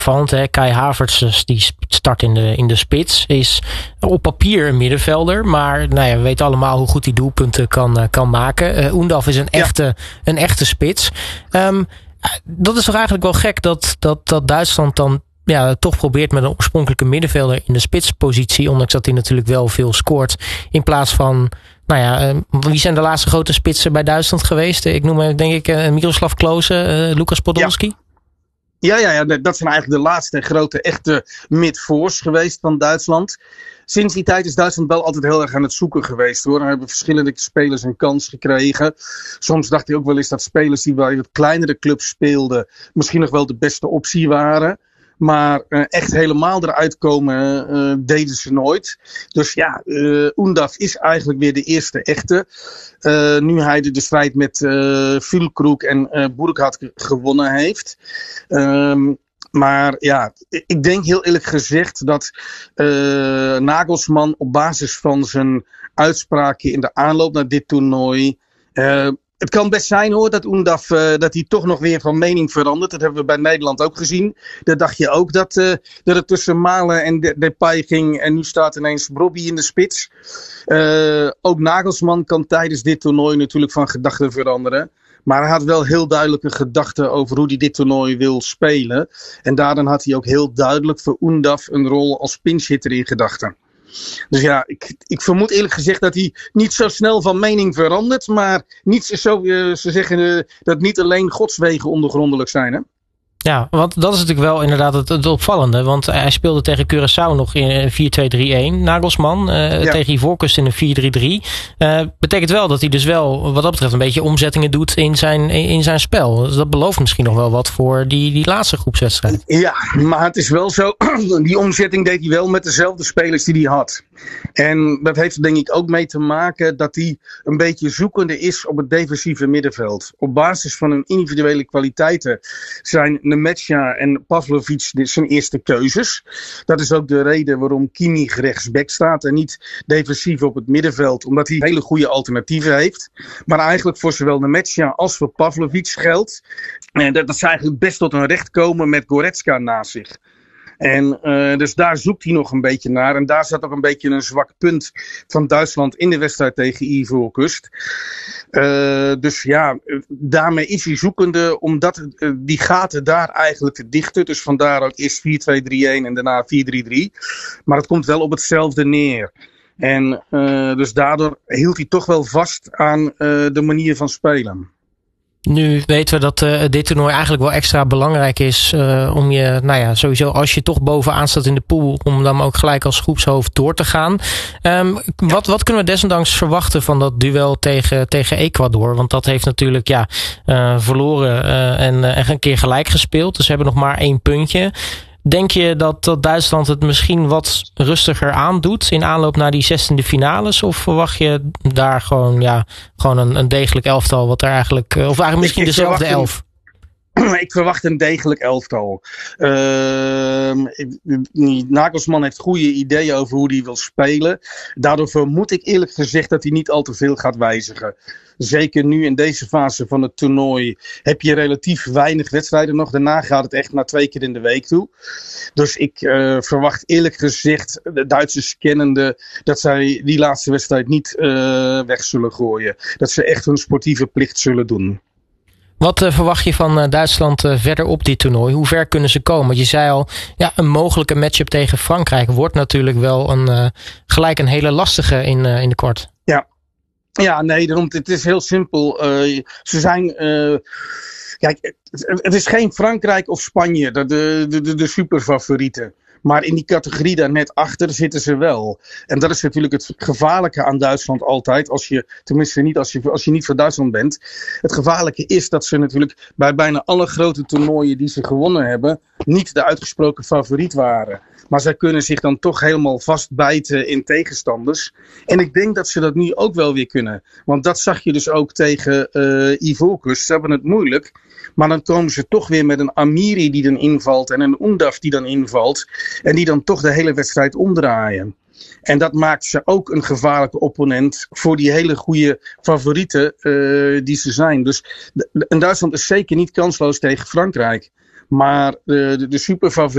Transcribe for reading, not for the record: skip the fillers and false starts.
opvallend. Hè? Kai Havertz, die start in de spits, is op papier een middenvelder. Maar nou ja, we weten allemaal hoe goed hij doelpunten kan maken. Undav is een echte spits. Dat is toch eigenlijk wel gek dat Duitsland dan toch probeert met een oorspronkelijke middenvelder in de spitspositie, ondanks dat hij natuurlijk wel veel scoort, in plaats van, wie zijn de laatste grote spitsen bij Duitsland geweest? Ik noem denk ik Miroslav Klose, Lukas Podolski. Ja, dat zijn eigenlijk de laatste grote echte mid-force geweest van Duitsland. Sinds die tijd is Duitsland wel altijd heel erg aan het zoeken geweest, hoor. Er hebben verschillende spelers een kans gekregen. Soms dacht hij ook wel eens dat spelers die bij wat kleinere clubs speelden misschien nog wel de beste optie waren. Maar echt helemaal eruit komen deden ze nooit. Dus ja, Undav is eigenlijk weer de eerste echte. Nu hij de strijd met Füllkrug en Burkhardt gewonnen heeft. Maar ja, ik denk heel eerlijk gezegd dat Nagelsman op basis van zijn uitspraken in de aanloop naar dit toernooi, het kan best zijn, hoor, dat Undav dat hij toch nog weer van mening verandert. Dat hebben we bij Nederland ook gezien. Daar dacht je ook dat het tussen Malen en Depay ging. En nu staat ineens Brobbey in de spits. Ook Nagelsman kan tijdens dit toernooi natuurlijk van gedachten veranderen. Maar hij had wel heel duidelijke gedachten over hoe hij dit toernooi wil spelen. En daarin had hij ook heel duidelijk voor Undav een rol als pinchhitter in gedachten. Dus ja, ik vermoed eerlijk gezegd dat hij niet zo snel van mening verandert. Maar niet zo, ze zeggen dat niet alleen Gods wegen ondergrondelijk zijn, hè? Ja, want dat is natuurlijk wel inderdaad het opvallende. Want hij speelde tegen Curaçao nog in 4-2-3-1. Nagelsman tegen Ivoorkust in een 4-3-3. Betekent wel dat hij dus wel wat dat betreft een beetje omzettingen doet in zijn spel. Dus dat belooft misschien nog wel wat voor die laatste groepswedstrijd. Ja, maar het is wel zo. Die omzetting deed hij wel met dezelfde spelers die hij had. En dat heeft er denk ik ook mee te maken dat hij een beetje zoekende is op het defensieve middenveld. Op basis van hun individuele kwaliteiten zijn Nemetja en Pavlovic zijn eerste keuzes. Dat is ook de reden waarom Kimmich rechtsback staat en niet defensief op het middenveld, omdat hij hele goede alternatieven heeft. Maar eigenlijk voor zowel Nemetja als voor Pavlovic geldt dat ze eigenlijk best tot hun recht komen met Goretzka naast zich. En dus daar zoekt hij nog een beetje naar. En daar zat ook een beetje een zwak punt van Duitsland in de wedstrijd tegen Ivoorkust. Dus ja, daarmee is hij zoekende omdat die gaten daar eigenlijk te dichten. Dus vandaar ook eerst 4-2-3-1 en daarna 4-3-3. Maar het komt wel op hetzelfde neer. En dus daardoor hield hij toch wel vast aan de manier van spelen. Nu weten we dat dit toernooi eigenlijk wel extra belangrijk is om je, sowieso als je toch bovenaan staat in de pool, om dan ook gelijk als groepshoofd door te gaan. Wat kunnen we desondanks verwachten van dat duel tegen Ecuador? Want dat heeft natuurlijk verloren en een keer gelijk gespeeld. Dus ze hebben nog maar 1 puntje. Denk je dat Duitsland het misschien wat rustiger aandoet in aanloop naar die 16e finales? Of verwacht je daar gewoon een degelijk elftal wat er eigenlijk, of eigenlijk misschien dezelfde elf? Ik verwacht een degelijk elftal. Nagelsman heeft goede ideeën over hoe hij wil spelen. Daardoor vermoed ik eerlijk gezegd dat hij niet al te veel gaat wijzigen. Zeker nu in deze fase van het toernooi heb je relatief weinig wedstrijden nog. Daarna gaat het echt naar 2 keer in de week toe. Dus ik verwacht eerlijk gezegd, de Duitsers kennende, dat zij die laatste wedstrijd niet weg zullen gooien. Dat ze echt hun sportieve plicht zullen doen. Wat verwacht je van Duitsland verder op dit toernooi? Hoe ver kunnen ze komen? Want je zei al, een mogelijke matchup tegen Frankrijk wordt natuurlijk wel gelijk een hele lastige in de kwart. Ja, nee, daarom, het is heel simpel. Ze zijn, kijk, het is geen Frankrijk of Spanje, de superfavorieten. Maar in die categorie daar net achter zitten ze wel. En dat is natuurlijk het gevaarlijke aan Duitsland altijd. Tenminste niet als je niet voor Duitsland bent. Het gevaarlijke is dat ze natuurlijk bij bijna alle grote toernooien die ze gewonnen hebben, niet de uitgesproken favoriet waren. Maar zij kunnen zich dan toch helemaal vastbijten in tegenstanders. En ik denk dat ze dat nu ook wel weer kunnen. Want dat zag je dus ook tegen Ivoorkust. Ze hebben het moeilijk. Maar dan komen ze toch weer met een Amiri die dan invalt. En een Undav die dan invalt. En die dan toch de hele wedstrijd omdraaien. En dat maakt ze ook een gevaarlijke opponent voor die hele goede favorieten die ze zijn. Dus Duitsland is zeker niet kansloos tegen Frankrijk. Maar de superfavoriet